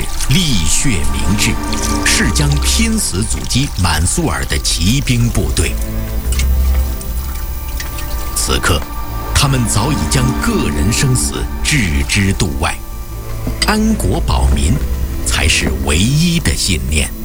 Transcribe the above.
浴血明志，誓将拼死阻击满苏尔的骑兵部队。此刻，他们早已将个人生死置之度外，安国保民才是唯一的信念。